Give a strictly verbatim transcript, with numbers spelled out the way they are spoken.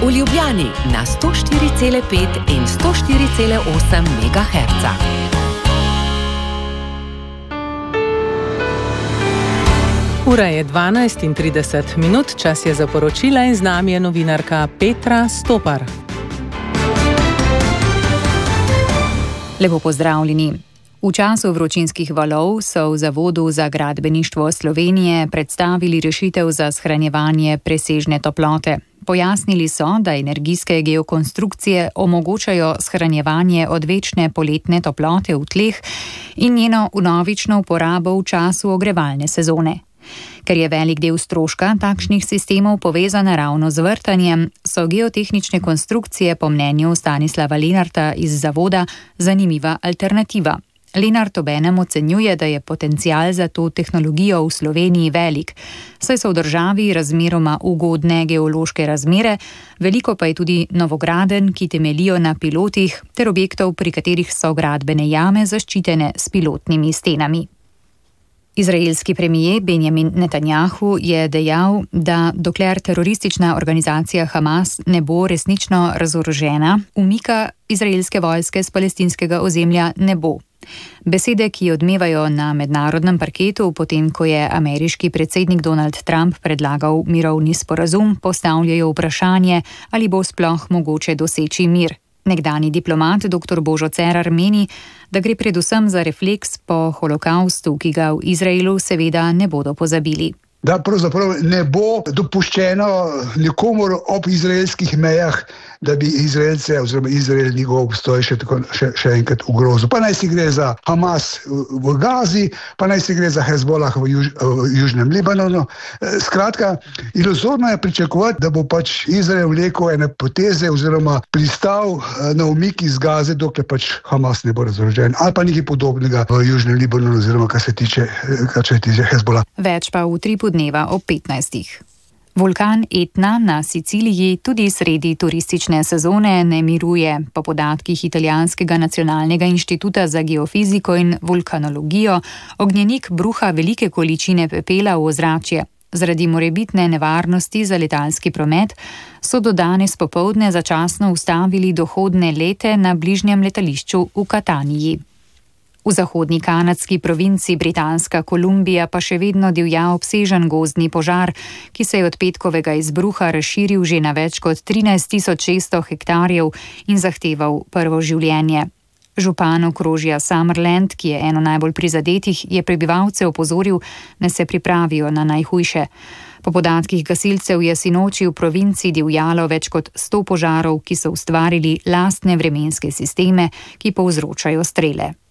v Ljubljani na sto štiri cela pet in sto štiri cela osem megaherca. Ura je dvanajst in trideset minut, čas je za poročila in z nami je novinarka Petra Stopar. Lepo pozdravljeni. V času vročinskih valov so v Zavodu za gradbeništvo Slovenije predstavili rešitev za shranjevanje presežne toplote. Pojasnili so, da energijske geokonstrukcije omogočajo shranjevanje odvečne poletne toplote v tleh in njeno vnovično uporabo v času ogrevalne sezone. Ker je velik del stroška takšnih sistemov povezan ravno z vrtanjem, so geotehnične konstrukcije po mnenju Stanislava Lenarta iz Zavoda zanimiva alternativa. Lenart obenem ocenjuje, da je potencial za to tehnologijo v Sloveniji velik, saj so v državi razmeroma ugodne geološke razmere, veliko pa je tudi novogradenj, ki temeljijo na pilotih, ter objektov, pri katerih so gradbene jame zaščitene s pilotnimi stenami. Izraelski premijer Benjamin Netanjahu je dejal, da dokler teroristična organizacija Hamas ne bo resnično razorožena, umika izraelske vojske s palestinskega ozemlja ne bo. Besede, ki odmevajo na mednarodnem parketu, potem ko je ameriški predsednik Donald Trump predlagal mirovni sporazum, postavljajo vprašanje, ali bo sploh mogoče doseči mir. Nekdanji diplomat dr. Božo Cerar meni, da gre predvsem za refleks po holokaustu, ki ga v Izraelu seveda ne bodo pozabili. Da pravzaprav ne bo dopuščeno nikomor ob izraelskih mejah, da bi Izraelce oziroma Izrael njegov obstoj še, tako, še, še enkrat ogrozil. Pa naj si gre za Hamas v Gazi, pa naj si gre za Hezbolah v, juž, v Južnem Libanonu. Skratka, iluzorno je pričakovati, da bo pač Izrael vlekel ene poteze oziroma pristal na umik iz Gaze, dokler pač Hamas ne bo razorožen. Ali pa nekaj podobnega v Južnem Libanonu oziroma kar se tiče, kar se tiče Hezbolah. Več pa v tripu dneva ob petnajstih. Vulkan Etna na Siciliji tudi sredi turistične sezone ne miruje. Po podatkih Italijanskega nacionalnega inštituta za geofiziko in vulkanologijo, ognjenik bruha velike količine pepela v ozračje. Zaradi morebitne nevarnosti za letalski promet so do danes popoldne začasno ustavili dohodne lete na bližnjem letališču v Kataniji. V zahodni kanadski provinci Britanska Kolumbija pa še vedno divja obsežen gozdni požar, ki se je od petkovega izbruha razširil že na več kot trinajst tisoč šeststo hektarjev in zahteval prvo življenje. Župan okrožja Summerland, ki je eno najbolj prizadetih, je prebivalce opozoril, da se pripravijo na najhujše. Po podatkih gasilcev je sinoči v provinci divjalo več kot sto požarov, ki so ustvarili lastne vremenske sisteme, ki povzročajo strele.